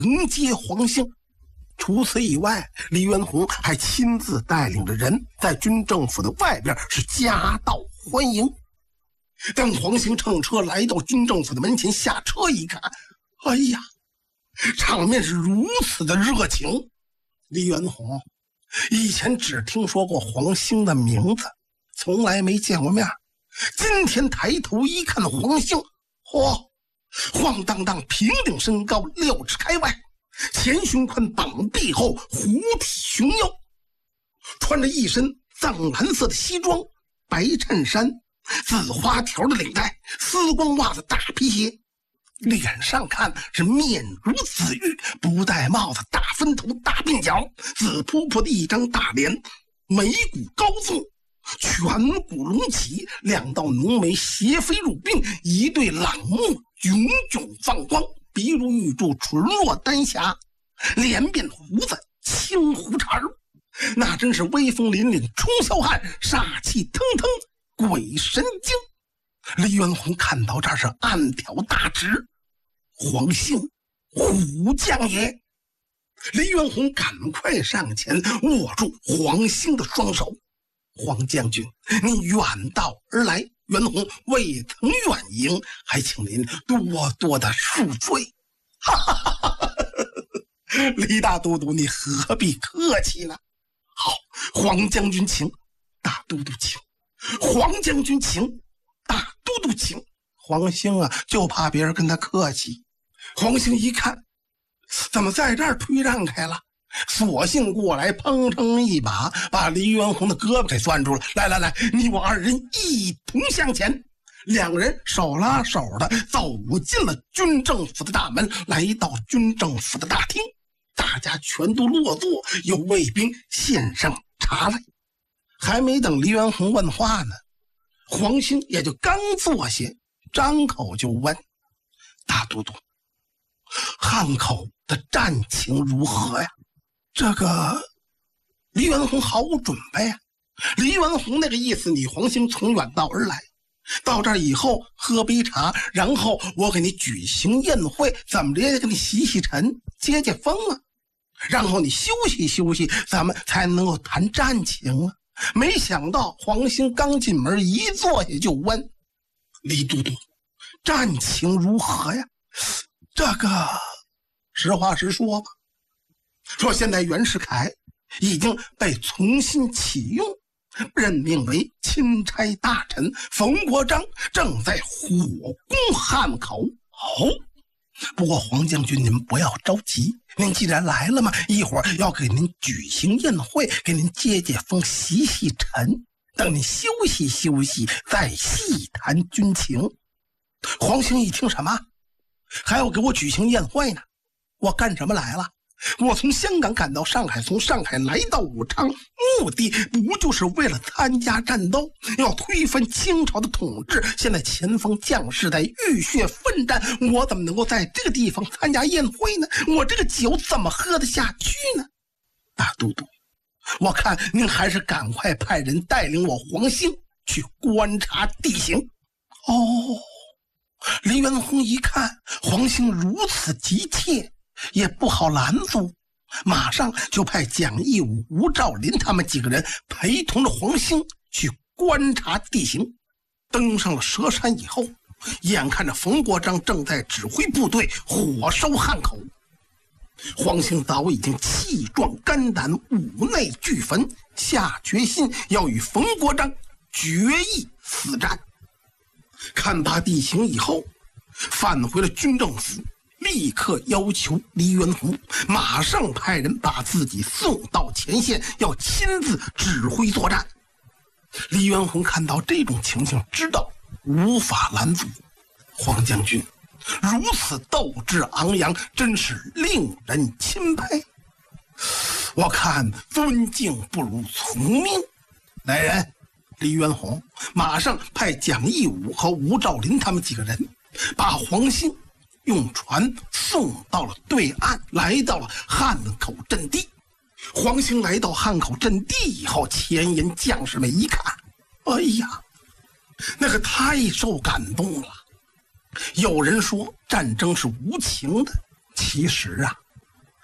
迎接黄兴。除此以外，李元洪还亲自带领着人在军政府的外边是夹道欢迎。当黄兴乘车来到军政府的门前，下车一看，哎呀，场面是如此的热情。李元洪以前只听说过黄兴的名字，从来没见过面。今天抬头一看黄兴，晃荡荡，平顶身高6尺开外，前胸宽，膀臂厚，虎体熊腰，穿着一身藏蓝色的西装，白衬衫，紫花条的领带，丝光袜子，大皮鞋，脸上看是面如紫玉，不戴帽子，大分头，大鬓角，紫扑扑的一张大脸，眉骨高纵，颧骨隆起，2道浓眉斜飞入鬓，一对朗目炯炯放光，鼻如玉柱，唇若丹霞，脸变胡子，青胡茬，那真是威风凛凛，冲霄汉，煞气腾腾，鬼神经。李元洪看到这儿是暗挑大指，黄兴，虎将也。李元洪赶快上前握住黄兴的双手，黄将军，你远道而来，元洪未曾远迎，还请您多多的恕罪。哈哈哈哈！李大都督，你何必客气呢？好，黄将军请，大都督请。黄将军请，大都督请。黄兴啊，就怕别人跟他客气。黄兴一看，怎么在这儿推让开了？索性过来，砰砰一把把李元洪的胳膊给攥住了。来，你我2人一同向前。2人手拉手的走进了军政府的大门，来到军政府的大厅，大家全都落座，有卫兵献上茶来。还没等李元洪问话呢，黄兴也就刚坐下，张口就问：大都督，汉口的战情如何呀？这个李元洪毫无准备啊。李元洪那个意思，你黄兴从远道而来，到这儿以后喝杯茶，然后我给你举行宴会，怎么着也给你洗洗尘，接接风啊，然后你休息休息，咱们才能够谈战情啊。没想到黄兴刚进门一坐下就问：李都督，战情如何呀？这个实话实说吧，说现在袁世凯已经被重新启用，任命为钦差大臣，冯国璋正在火攻汉口。不过黄将军您不要着急，您既然来了嘛，一会儿要给您举行宴会，给您接接风，洗洗尘，等您休息休息再细谈军情。黄兴一听，什么还要给我举行宴会呢？我干什么来了？我从香港赶到上海，从上海来到武昌，目的不就是为了参加战斗，要推翻清朝的统治？现在前方将士在浴血奋战，我怎么能够在这个地方参加宴会呢？我这个酒怎么喝得下去呢？大都督，我看您还是赶快派人带领我黄兴去观察地形。李元洪一看黄兴如此急切，也不好拦阻，马上就派蒋义武、吴兆麟他们几个人陪同着黄兴去观察地形。登上了佘山以后，眼看着冯国璋正在指挥部队火烧汉口，黄兴早已经气壮肝胆，五内俱焚，下决心要与冯国璋决一死战。看罢地形以后，返回了军政府，立刻要求黎元洪马上派人把自己送到前线，要亲自指挥作战。黎元洪看到这种情形，知道无法拦阻，黄将军如此斗志昂扬，真是令人钦佩。我看尊敬不如从命。来人，黎元洪马上派蒋义武和吴兆麟他们几个人，把黄兴用船送到了对岸，来到了汉口阵地。黄兴来到汉口阵地以后，前沿将士们一看，哎呀，那个太受感动了。有人说战争是无情的，其实啊，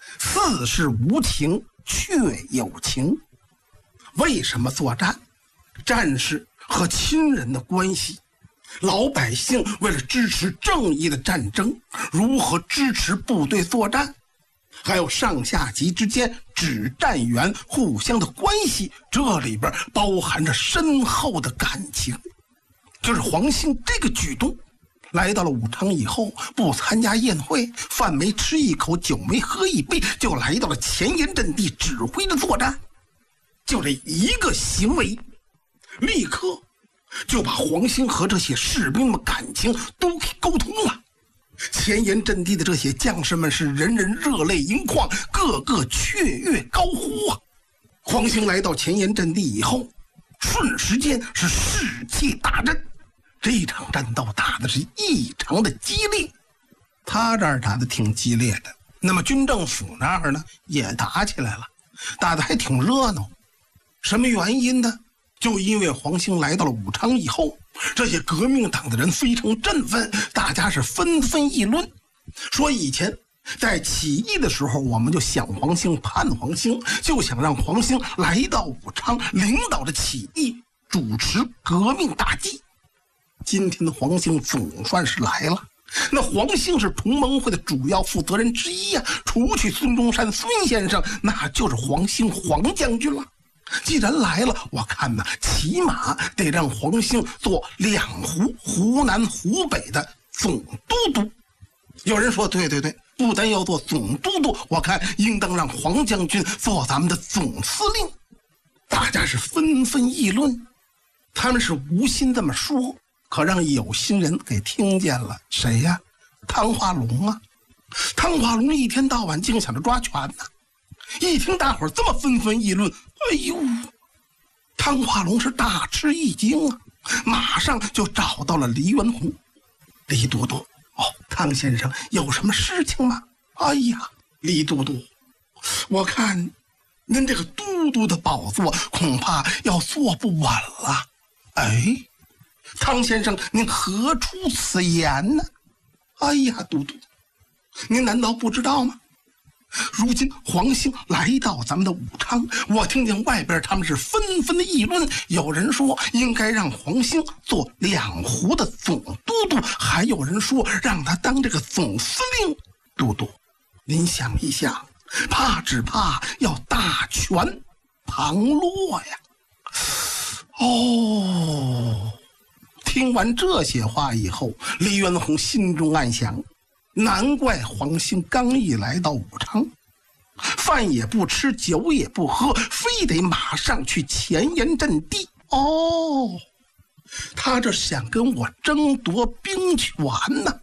四是无情却有情。为什么作战？战士和亲人的关系，老百姓为了支持正义的战争，如何支持部队作战，还有上下级之间指战员互相的关系，这里边包含着深厚的感情。就是黄兴这个举动，来到了武昌以后，不参加宴会，饭没吃一口，酒没喝一杯，就来到了前沿阵地指挥着作战。就这一个行为，立刻就把黄兴和这些士兵们感情都给沟通了。前沿阵地的这些将士们是人人热泪盈眶，个个雀跃高呼啊！黄兴来到前沿阵地以后，瞬时间是士气大振。这场战斗打的是异常的激烈，他这儿打的挺激烈的，那么军政府那儿呢也打起来了，打的还挺热闹。什么原因呢？就因为黄兴来到了武昌以后，这些革命党的人非常振奋，大家是纷纷议论，说以前在起义的时候，我们就想黄兴，盼黄兴，就想让黄兴来到武昌，领导着起义，主持革命大计。今天的黄兴总算是来了。那黄兴是同盟会的主要负责人之一啊，除去孙中山孙先生，那就是黄兴黄将军了。既然来了，我看呢，起码得让黄兴做两湖，湖南湖北的总督督。有人说对，不但要做总督督，我看应当让黄将军做咱们的总司令。大家是纷纷议论，他们是无心这么说，可让有心人给听见了。谁呀？汤化龙啊！汤化龙一天到晚净想着抓权呢。一听大伙儿这么纷纷议论，哎呦，汤化龙是大吃一惊啊，马上就找到了黎元洪。黎都督，汤先生有什么事情吗？哎呀，黎都督，我看您这个都督的宝座恐怕要坐不稳了。哎，汤先生，您何出此言呢？哎呀，都督，您难道不知道吗？如今黄兴来到咱们的武昌，我听见外边他们是纷纷的议论，有人说应该让黄兴做两湖的总督督，还有人说让他当这个总司令。都督，您想一想，只怕要大权旁落呀。听完这些话以后，黎元洪心中暗想，难怪黄兴刚一来到武昌，饭也不吃，酒也不喝，非得马上去前沿阵地。他这想跟我争夺兵权呢。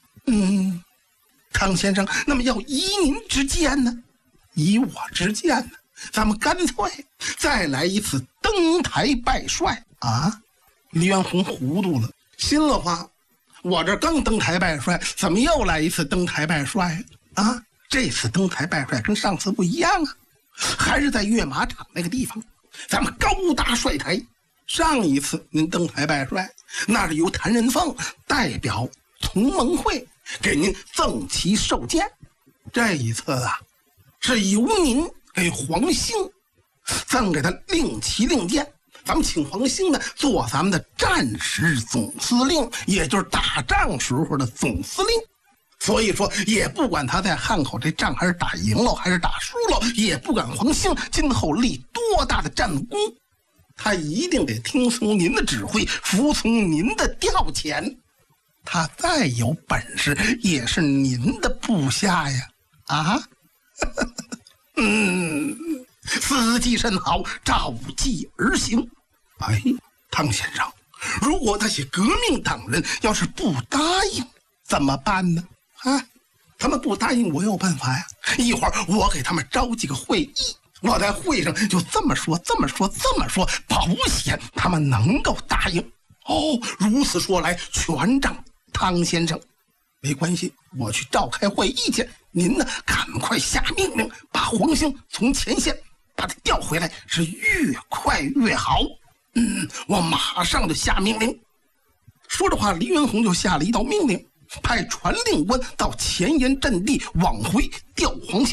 汤先生，那么要依您之见呢？依我之见呢，咱们干脆再来一次登台拜帅啊！黎元洪糊涂了，心里话，我这刚登台拜帅，怎么又来一次登台拜帅啊？这次登台拜帅跟上次不一样啊，还是在跃马场那个地方，咱们高搭帅台。上一次您登台拜帅，那是由谭仁凤代表同盟会给您赠旗授剑，这一次啊，是由您给黄兴赠给他令旗令箭。咱们请黄兴呢做咱们的战时总司令，也就是打仗时候的总司令。所以说，也不管他在汉口这仗还是打赢了还是打输了，也不管黄兴今后立多大的战功，他一定得听从您的指挥，服从您的调遣。他再有本事，也是您的部下呀！思计甚好，照计而行。汤先生，如果那些革命党人要是不答应，怎么办呢？他们不答应，我有办法呀。一会儿我给他们召几个会议，我在会上就这么说，保险他们能够答应。如此说来，全仗汤先生。没关系，我去召开会议去。您呢，赶快下命令，把黄兴从前线把他调回来，是越快越好。我马上就下命令。说着话，黎元洪就下了一道命令，派传令官到前沿阵地往回调黄兴。